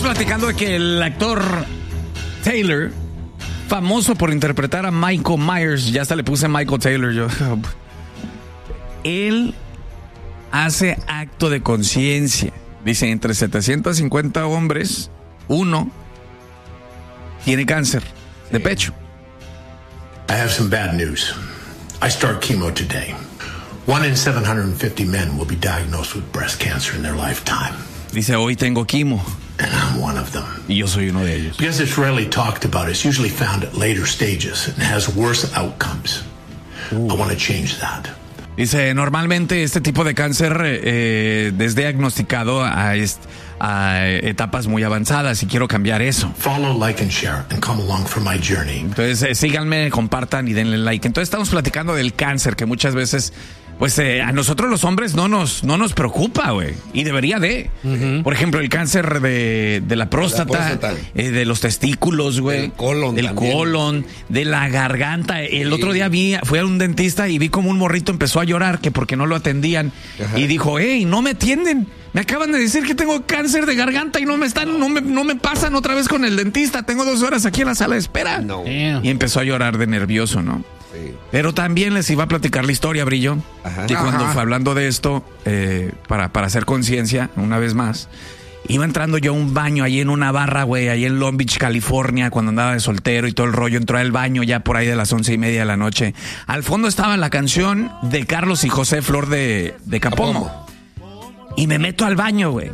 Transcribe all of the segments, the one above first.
platicando de que el actor Taylor, famoso por interpretar a Michael Myers, ya hasta le puse Michael Taylor yo. Él hace acto de conciencia. Dice, entre 750 hombres, uno tiene cáncer de pecho. I have some bad news. I start chemo today. 1 in 750 men will be diagnosed with breast cancer in their lifetime. Dice, hoy tengo quimo. And I'm one of them. Y yo soy uno de ellos. Because it's rarely talked about, it's usually found at later stages and has worse outcomes. I want to change that. Dice, normalmente este tipo de cáncer es diagnosticado a etapas muy avanzadas y quiero cambiar eso. Follow, like and share and come along for my journey. Entonces síganme, compartan y denle like. Entonces estamos platicando del cáncer que muchas veces pues a nosotros los hombres no nos preocupa, güey. Y debería de. Uh-huh. Por ejemplo, el cáncer de la próstata, de los testículos, güey. Del colon, de la garganta. El otro día fui a un dentista y vi como un morrito empezó a llorar que porque no lo atendían. Ajá. Y dijo, hey, no me atienden. Me acaban de decir que tengo cáncer de garganta y no me pasan otra vez con el dentista. Tengo 2 horas aquí en la sala de espera. No. Y empezó a llorar de nervioso, ¿no? Sí. Pero también les iba a platicar la historia, Brillo. Ajá. Que cuando fue hablando de esto, para hacer conciencia, una vez más, iba entrando yo a un baño ahí en una barra, güey, ahí en Long Beach, California, cuando andaba de soltero y todo el rollo. Entró al baño ya por ahí de las 11:30 de la noche. Al fondo estaba la canción de Carlos y José Flor de Capomo. Y me meto al baño, güey.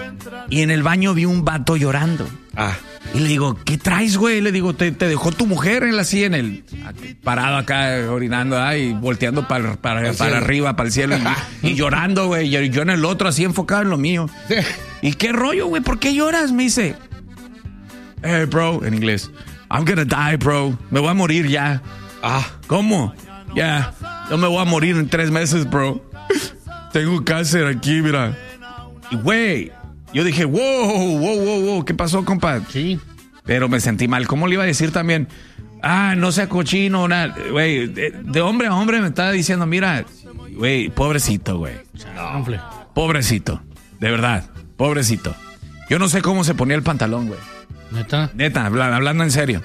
Y en el baño vi un vato llorando. Y le digo, ¿qué traes, güey? Le digo, te dejó tu mujer él así parado acá orinando y volteando para arriba, para el cielo y llorando, güey. Y yo en el otro así enfocado en lo mío. Sí. ¿Y qué rollo, güey? ¿Por qué lloras? Me dice, hey, bro, en inglés, I'm gonna die, bro. Me voy a morir ya. ¿Cómo? Ya, yo me voy a morir en 3 meses, bro. Tengo cáncer aquí, mira. Y, güey, yo dije, wow, ¿qué pasó, compa? Sí. Pero me sentí mal. ¿Cómo le iba a decir también? No sea cochino, nada. Güey, de hombre a hombre me estaba diciendo, mira, güey, pobrecito, güey. No. Pobrecito. De verdad, pobrecito. Yo no sé cómo se ponía el pantalón, güey. Neta, hablando en serio.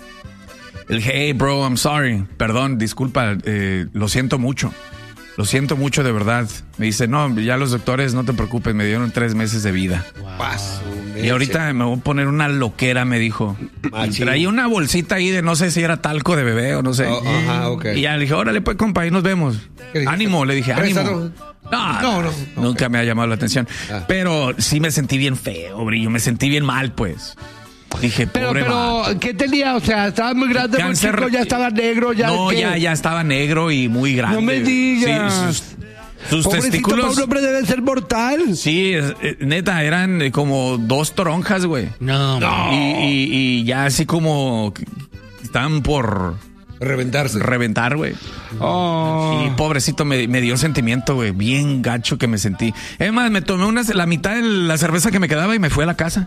El hey, bro, I'm sorry. Perdón, disculpa, lo siento mucho. Lo siento mucho, de verdad. Me dice, no, ya los doctores, no te preocupes, me dieron 3 meses de vida. Wow. Y ahorita me voy a poner una loquera, me dijo. Y traía una bolsita ahí de no sé si era talco de bebé o no sé. Okay. Y ya le dije, órale, pues, compa, ahí nos vemos. Ánimo, le dije, ánimo. No, nunca me ha llamado la atención. Pero sí me sentí bien feo, Brillo, me sentí bien mal, pues. Dije, pero ¿qué tenía? O sea, estaba muy grande, cáncer, muy chico, ya estaba negro, ya. No, ya estaba negro y muy grande. No me digas. Sí, sus testículos. Para un hombre debe ser mortal. Sí, neta, eran como 2 toronjas, güey. No. Y ya así como estaban por reventar, güey. Y pobrecito, me dio sentimiento, güey. Bien gacho que me sentí. Es más, me tomé la mitad de la cerveza que me quedaba y me fui a la casa.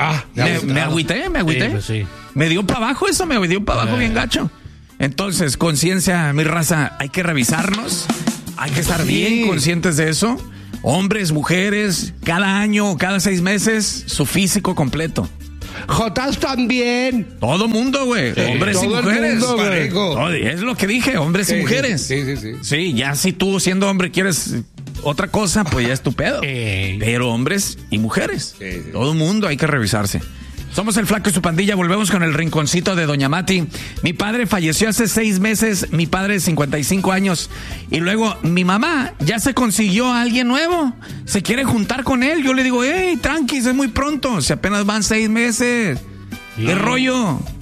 Me agüité. Sí, pues sí. Me dio para abajo bien gacho. Entonces, conciencia, mi raza, hay que revisarnos, hay que estar bien conscientes de eso. Hombres, mujeres, cada año, cada 6 meses, su físico completo. Jotas también. Todo mundo, güey. Sí. Hombres y mujeres. Mundo, es lo que dije, hombres y mujeres. Sí. Sí, ya si tú siendo hombre quieres otra cosa, pues ya es tu pedo. Pero hombres y mujeres. Sí. Todo mundo hay que revisarse. Somos el Flaco y su pandilla. Volvemos con el rinconcito de Doña Mati. Mi padre falleció hace 6 meses. Mi padre de 55 años. Y luego mi mamá ya se consiguió a alguien nuevo. Se quiere juntar con él. Yo le digo, hey, tranquis, es muy pronto. Si apenas van 6 meses. ¿Qué rollo?